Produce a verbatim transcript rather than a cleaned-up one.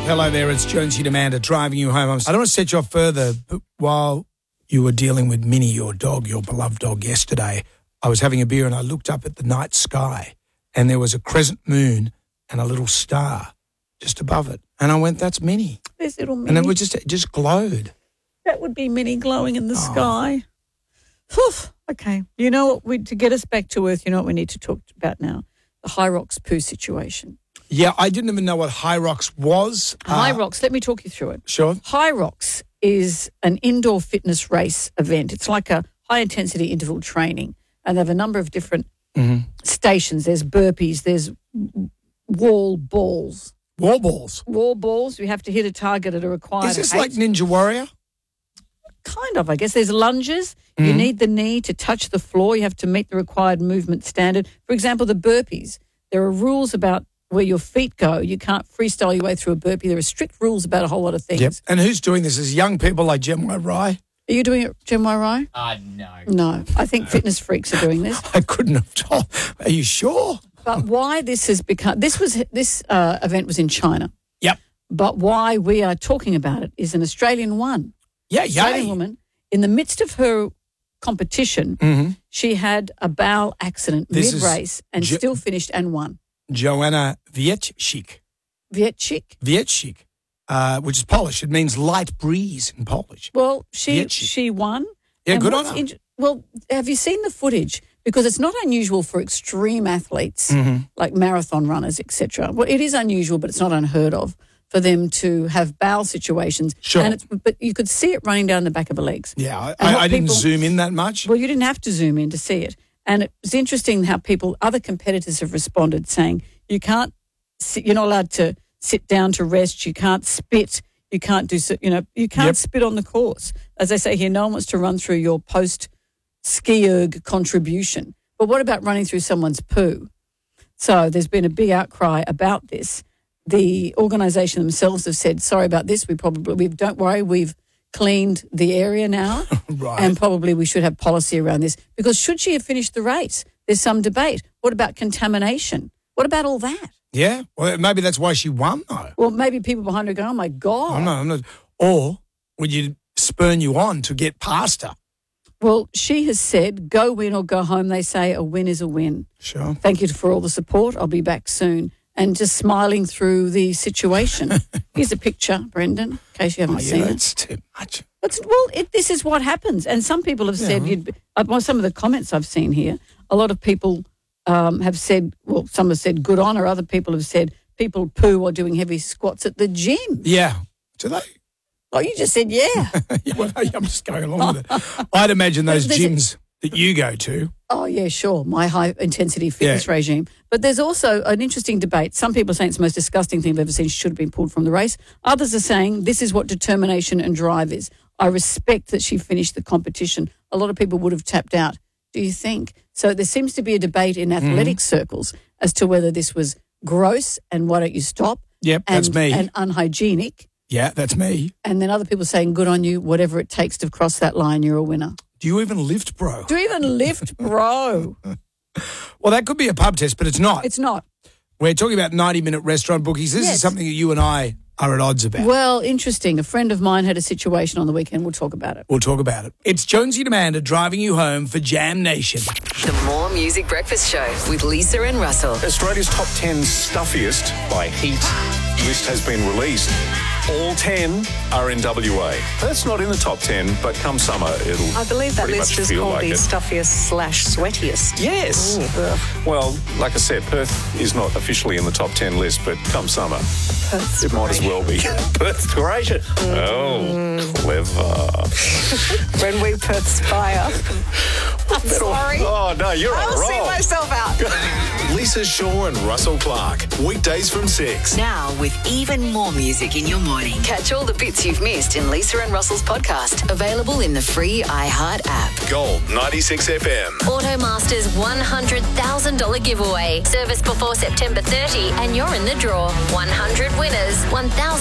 Hello there, it's Jonesy and Amanda driving you home. I don't want to set you off further, but while you were dealing with Minnie, your dog, your beloved dog, yesterday, I was having a beer and I looked up at the night sky and there was a crescent moon and a little star just above it. And I went, that's Minnie. There's little Minnie. And it, was just, it just glowed. That would be Minnie glowing in the Oh. sky. Whew. Okay. You know what? We, to get us back to Earth, you know what we need to talk about now? The High Rocks poo situation. Yeah, I didn't even know what High Rocks was. High Uh, Rocks, let me talk you through it. Sure. High Rocks is an indoor fitness race event. It's like a high-intensity interval training, and they have a number of different Mm-hmm. stations. There's burpees, there's wall balls. Wall balls. Wall balls, you have to hit a target at a required Is this height. like Ninja Warrior? Kind of, I guess. There's lunges. You Mhm. need the knee to touch the floor. You have to meet the required movement standard. For example, the burpees. There are rules about where your feet go. You can't freestyle your way through a burpee. There are strict rules about a whole lot of things. Yep. And who's doing this? Is young people like Gemma Rye? Are you doing it, Jim Rye? Uh, no. No. I think fitness freaks are doing this. I couldn't have told. Are you sure? But why this has become, this was, this uh, event was in China. Yep. But why we are talking about it is an Australian one. Yeah, Australian yeah. woman, in the midst of her competition, Mm-hmm. she had a bowel accident This is mid-race and Jo- still finished and won. Joanna Wieczcik. Wieczcik? Wieczcik, uh, which is Polish. It means light breeze in Polish. Well, she Wieczcik. she won. Yeah, And good on what's her. int- well, have you seen the footage? Because it's not unusual for extreme athletes Mhm. like marathon runners, et cetera. Well, it is unusual, but it's not unheard of for them to have bowel situations. Sure. And it's, but you could see it running down the back of her legs. Yeah, I, And I, what I didn't people- zoom in that much. Well, you didn't have to zoom in to see it. And it's interesting how people, other competitors have responded saying, you can't, sit, you're not allowed to sit down to rest, you can't spit, you can't do, so- you know, you can't Yep. spit on the course. As they say here, no one wants to run through your post-ski erg contribution. But what about running through someone's poo? So there's been a big outcry about this. The organisation themselves have said, sorry about this, we probably, we don't worry, we've cleaned the area now. Right. And probably we should have policy around this. Because should she have finished the race? There's some debate. What about contamination? What about all that? Yeah, well, maybe that's why she won, though. Well, maybe people behind her go, oh, my God. I'm not, I'm not. Or would you spurn you on to get past her? Well, she has said, go win or go home. They say a win is a win. Sure. Thank you for all the support. I'll be back soon. And just smiling through the situation. Here's a picture, Brendan, in case you haven't Oh, yeah, seen it. that's too much. It's, well, it, this is what happens. And some people have said, Yeah. you'd, be- uh, well, some of the comments I've seen here, a lot of people um, have said, well, some have said good on her. Other people have said people poo while doing heavy squats at the gym. Yeah. Do they? Oh, you just said, yeah. Yeah, well, I'm just going along with it. I'd imagine those There's a- gyms that you go to. Oh, yeah, sure. My high-intensity fitness Yeah. regime. But there's also an interesting debate. Some people are saying it's the most disgusting thing I've ever seen. She should have been pulled from the race. Others are saying this is what determination and drive is. I respect that she finished the competition. A lot of people would have tapped out. Do you think? So there seems to be a debate in athletic circles as to whether this was gross and why don't you stop? Yep, and, that's me. And unhygienic. Yeah, that's me. And then other people saying, good on you, whatever it takes to cross that line, you're a winner. Do you even lift, bro? Do you even lift, bro? Well, that could be a pub test, but it's not. It's not. We're talking about ninety-minute restaurant bookies. This Yes. is something that you and I are at odds about. Well, interesting. A friend of mine had a situation on the weekend. We'll talk about it. We'll talk about it. It's Jonesy and Amanda driving you home for Jam Nation. The More Music Breakfast Show with Lisa and Russell. Australia's top ten stuffiest by heat list has been released. All ten are in W A. That's not in the top ten, but come summer, it'll I believe that pretty list much is feel called like the it. stuffiest slash sweatiest. Yes. Ooh, ugh. Well, like I said, Perth is not officially in the top ten list, but come summer, Perth's it might as great. well be. Perth's great. Oh, clever. When we perspire. I'm sorry. Oh, no, you're on a I'll see roll. myself out. Lisa Shaw and Russell Clark. Weekdays from six. Now with even more music in your morning. Catch all the bits you've missed in Lisa and Russell's podcast. Available in the free iHeart app. Gold ninety-six F M. Automasters one hundred thousand dollars giveaway. Service before September thirtieth and you're in the draw. one hundred winners, one thousand